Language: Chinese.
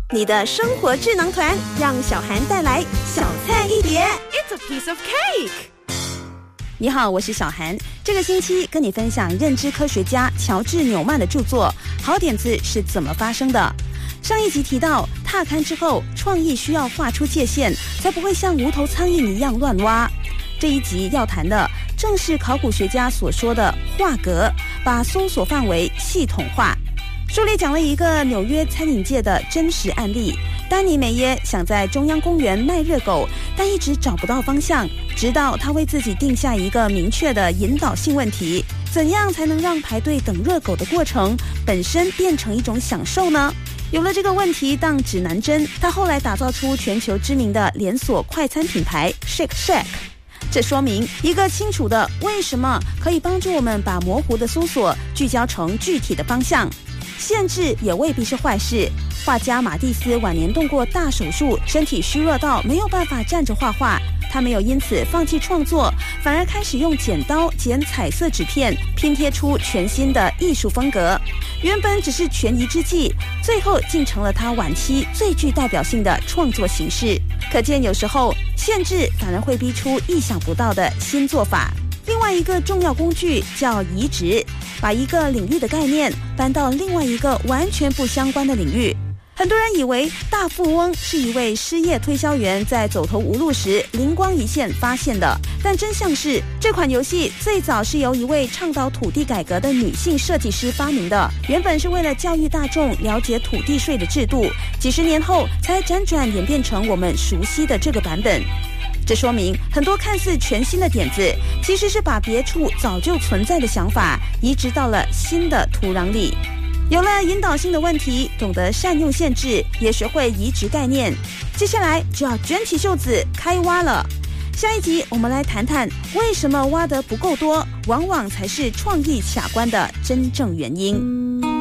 你的生活智囊团，让小涵带来小菜一碟。It's a piece of cake。你好，我是小涵。这个星期跟你分享认知科学家乔治·纽曼的著作《好点子是怎么发生的》。上一集提到，踏勘之后，创意需要画出界限，才不会像无头苍蝇一样乱挖。这一集要谈的正是考古学家所说的画格，把搜索范围系统化。书里讲了一个纽约餐饮界的真实案例。丹尼梅耶想在中央公园卖热狗，但一直找不到方向，直到他为自己定下一个明确的引导性问题：怎样才能让排队等热狗的过程本身变成一种享受呢？有了这个问题当指南针，他后来打造出全球知名的连锁快餐品牌 Shake Shack。这说明一个清楚的为什么可以帮助我们把模糊的搜索聚焦成具体的方向。限制也未必是坏事。画家马蒂斯晚年动过大手术，身体虚弱到没有办法站着画画。他没有因此放弃创作，反而开始用剪刀剪彩色纸片，拼贴出全新的艺术风格。原本只是权宜之计，最后竟成了他晚期最具代表性的创作形式。可见有时候限制反而会逼出意想不到的新做法。另外一个重要工具叫移植，把一个领域的概念搬到另外一个完全不相关的领域。很多人以为大富翁是一位失业推销员在走投无路时灵光一现发现的，但真相是这款游戏最早是由一位倡导土地改革的女性设计师发明的，原本是为了教育大众了解土地税的制度，几十年后才辗转演变成我们熟悉的这个版本。这说明很多看似全新的点子，其实是把别处早就存在的想法移植到了新的土壤里。有了引导性的问题，懂得善用限制，也学会移植概念，接下来就要卷起袖子开挖了。下一集我们来谈谈为什么挖得不够多，往往才是创意卡关的真正原因。